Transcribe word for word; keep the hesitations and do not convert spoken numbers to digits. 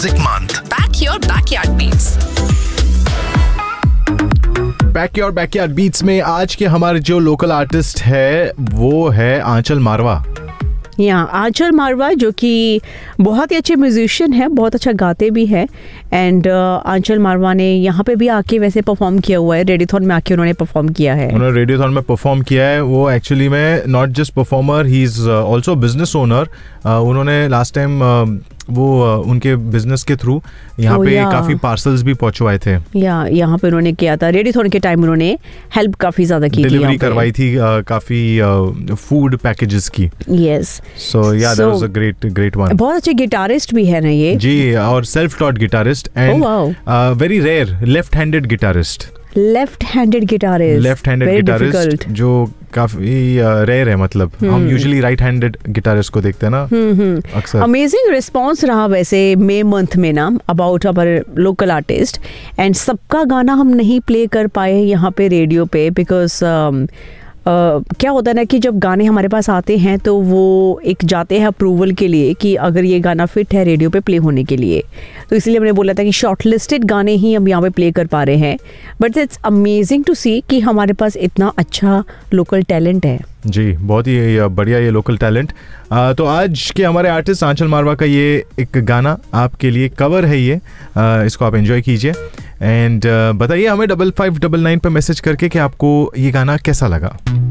Music Month. Pack your backyard beats. Backyard backyard beats में आज के हमारे जो लोकल आर्टिस्ट है वो है आंचल मारवा। यहाँ आंचल मारवा जो कि बहुत ही अच्छे म्यूजिशियन है, बहुत अच्छा गाते भी है। एंड uh, आंचल मारवा ने यहाँ पे भी आके वैसे परफॉर्म किया हुआ है, रेडियोथॉन में आके उन्होंने परफॉर्म किया है। उन्होंने रेडियोथॉन में परफॉर्म किया है। वो एक्चुअली में not just performer, he is also business owner. उन्होंने लास्ट टाइम uh, वो uh, उनके बिजनेस के थ्रू यहाँ oh, पे yeah. काफी पार्सल्स भी पहुंचवाए थे। या यहाँ पे उन्होंने किया था रेडियोथॉन के टाइम, उन्होंने हेल्प काफी ज्यादा की थी, डिलीवरी करवाई थी uh, काफी फूड uh, पैकेजेस की। यस, सो या that was a great great one. बहुत अच्छे गिटारिस्ट भी है ना ये जी, और self taught guitarist and very rare left handed guitarist. Left handed guitarist left handed guitarist जो काफी रेयर है, मतलब हम यूजुअली राइट हैंडेड गिटारिस्ट को देखते हैं ना अक्सर। अमेजिंग रिस्पांस रहा वैसे मई मंथ में ना about our local artist, and सबका गाना हम नहीं प्ले कर पाए यहाँ पे रेडियो पे बिकॉज Uh, क्या होता है ना कि जब गाने हमारे पास आते हैं तो वो एक जाते हैं अप्रूवल के लिए कि अगर ये गाना फिट है रेडियो पे प्ले होने के लिए, तो इसलिए हमने बोला था कि शॉर्ट लिस्टेड गाने ही हम यहाँ पे प्ले कर पा रहे हैं। बट इट्स अमेजिंग टू सी कि हमारे पास इतना अच्छा लोकल टैलेंट है। जी, बहुत ही बढ़िया ये लोकल टैलेंट। आ, तो आज के हमारे आर्टिस्ट आंचल मारवा का ये एक गाना आपके लिए कवर है, ये आ, इसको आप एंजॉय कीजिए एंड बताइए हमें डबल फाइव डबल नाइन पे मैसेज करके कि आपको ये गाना कैसा लगा।